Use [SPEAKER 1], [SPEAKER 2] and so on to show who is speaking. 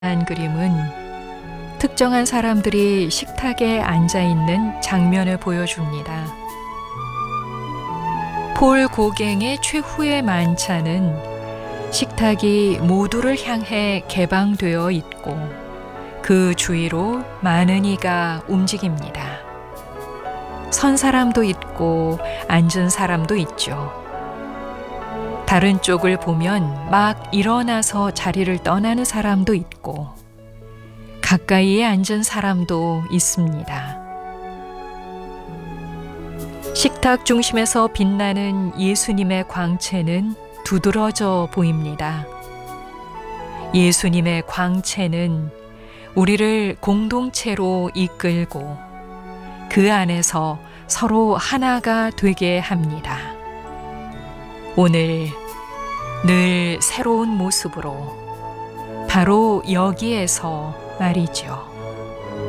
[SPEAKER 1] 한 그림은 특정한 사람들이 식탁에 앉아 있는 장면을 보여줍니다. 폴 고갱의 최후의 만찬은 식탁이 모두를 향해 개방되어 있고 그 주위로 많은 이가 움직입니다. 선 사람도 있고 앉은 사람도 있죠. 다른 쪽을 보면 막 일어나서 자리를 떠나는 사람도 있고 가까이에 앉은 사람도 있습니다. 식탁 중심에서 빛나는 예수님의 광채는 두드러져 보입니다. 예수님의 광채는 우리를 공동체로 이끌고 그 안에서 서로 하나가 되게 합니다. 오늘 늘 새로운 모습으로 바로 여기에서 말이죠.